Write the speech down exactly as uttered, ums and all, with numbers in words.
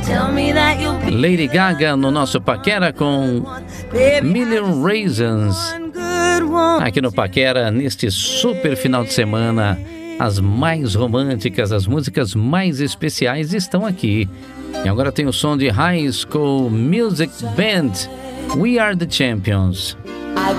Lady Gaga no nosso Paquera com Million Reasons. Aqui no Paquera, neste super final de semana, as mais românticas, as músicas mais especiais estão aqui. E agora tem o som de High School Music Band, We Are The Champions.